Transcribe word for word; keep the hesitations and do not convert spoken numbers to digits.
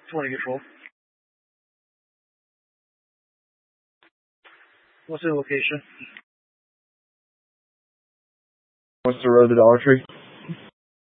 twenty control. What's the location? What's the road to Dollar Tree?